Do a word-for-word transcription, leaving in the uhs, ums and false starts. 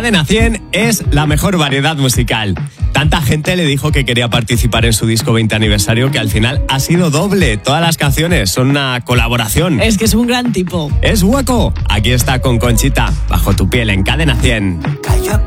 Cadena cien es la mejor variedad musical. Tanta gente le dijo que quería participar en su disco veinte aniversario que al final ha sido doble. Todas las canciones son una colaboración. Es que es un gran tipo. Es Hueco. Aquí está con Conchita, Bajo tu piel en Cadena cien. Cayó